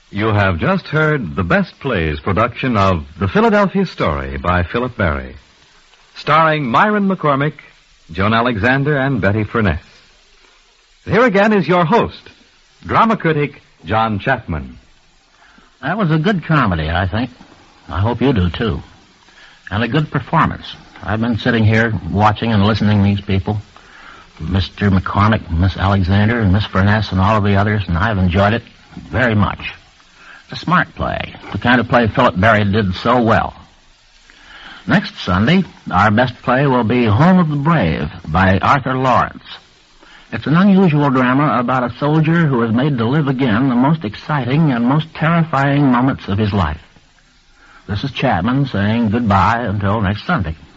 You have just heard the Best Plays production of The Philadelphia Story by Philip Barry, starring Myron McCormick, Joan Alexander, and Betty Furness. Here again is your host, drama critic John Chapman. That was a good comedy, I think. I hope you do, too. And a good performance. I've been sitting here watching and listening to these people, Mr. McCormick, Miss Alexander, and Miss Furness, and all of the others, and I've enjoyed it very much. It's a smart play, the kind of play Philip Barry did so well. Next Sunday, our best play will be Home of the Brave by Arthur Lawrence. It's an unusual drama about a soldier who is made to live again the most exciting and most terrifying moments of his life. This is Chapman saying goodbye until next Sunday.